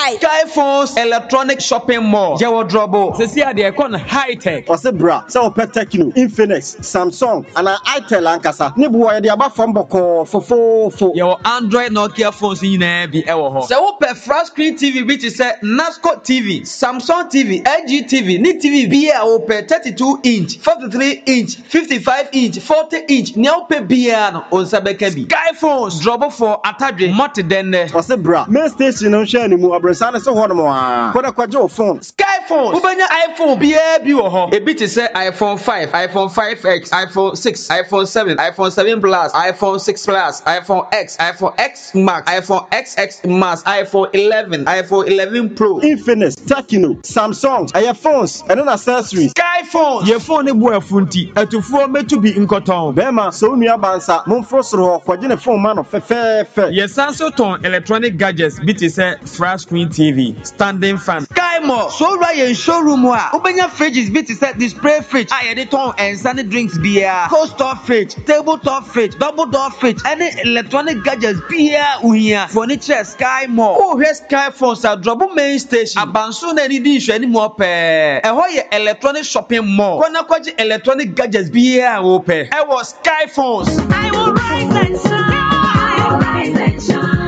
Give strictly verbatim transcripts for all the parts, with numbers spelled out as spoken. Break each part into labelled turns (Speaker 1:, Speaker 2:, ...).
Speaker 1: Sky.
Speaker 2: Sky Phones Electronic Shopping Mall. Jewo drobo. Sesi ade e kon high tech.
Speaker 3: Ose bra, se o Techno, Infinix, Samsung, ana Itel ankasa. Ne bu wa de aba fam boko fofo fo.
Speaker 2: Jewo Android Nokia phones nyina bi e wo ho. Se wo pe flat screen T V bi ti se Nasco T V, Samsung T V, L G T V, ni T V bi e wo pe thirty-two inch, forty-three inch, fifty-five inch, forty inch. Ne wo pe bia no onsa beka bi. Sky Phones drobo for atadwe mot den.
Speaker 3: Ose bra, main station no hwe ni mu abresa na se ho no mo a. Koda kwaje o phone.
Speaker 2: Sky Phones. Ubanya iPhone bia bi wo ho. Ebi ti se iPhone five, iPhone five X, iPhone six, iPhone seven, iPhone seven Plus, iPhone six Plus, iPhone X, iPhone X Max, iPhone X X Max, iPhone eleven, iPhone eleven Pro,
Speaker 3: Infinix, Techno, Samsung, aye phones, and an accessories.
Speaker 2: Sky Phones. Ye phone ne bo afunti. Atufuo metu bi nkoton.
Speaker 3: Bema, so nua bansa, momfro soro kwaje ne phone ma no fefefe.
Speaker 2: Ye sanso ton electronic gadgets bi ti se flat screen T V, standing fan. Sky Mall. So ra ye showroom a. Ubenya fridges bi ti se display fridge. Aye de ton ensane drinks bia. Cold store fridge, tabletop fridge, double door fridge. Any electronic gadgets bia uhia. Furniture Sky Mall. Oh, here Sky Phones are drop main station. Abanso na ni di hwe ni mo pe. E ho ye electronic shopping mall. Kona kwaji electronic gadgets bia wo pe. E was Sky Phones.
Speaker 1: I will rise and shine. I will rise and shine.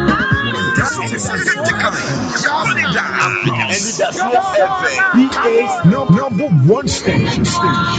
Speaker 4: P A's number one station.